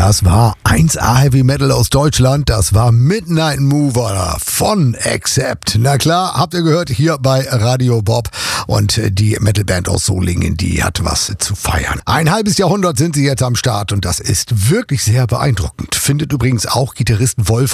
Das war 1A Heavy Metal aus Deutschland. Das war Midnight Mover von Accept. Na klar, habt ihr gehört, hier bei Radio Bob. Und die Metalband aus Solingen, die hat was zu feiern. Ein halbes Jahrhundert sind sie jetzt am Start und das ist wirklich sehr beeindruckend. Findet übrigens auch Gitarrist Wolf